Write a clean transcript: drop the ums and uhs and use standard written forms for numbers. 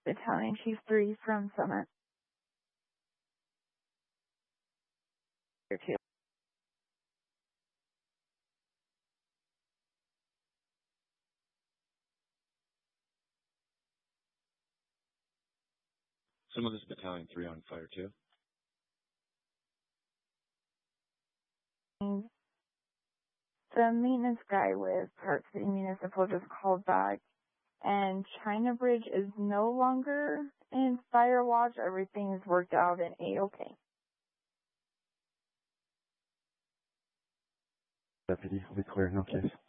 Battalion Chief 3 from Summit. Here too. Some of this Battalion 3 on fire too. The maintenance guy with Park City Municipal just called back, and China Bridge is no longer in fire watch. Everything is worked out in A-OK. Deputy, will be clear, no case.